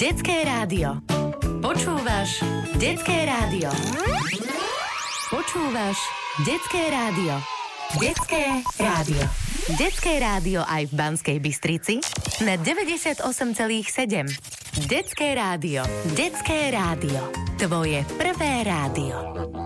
Detské rádio. Počúvaš Detské rádio. Počúvaš Detské rádio. Detské rádio. Detské rádio aj v Banskej Bystrici na 98,7. Detské rádio. Detské rádio. Tvoje prvé rádio.